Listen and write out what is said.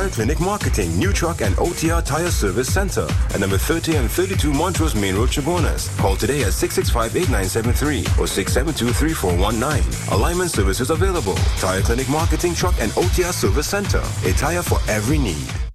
Tire Clinic Marketing, New Truck and OTR Tire Service Center at number 30 and 32 Montrose Main Road, Chabonas. Call today at 665-8973 or 672-3419. Alignment services available. Tire Clinic Marketing, Truck and OTR Service Center. A tire for every need.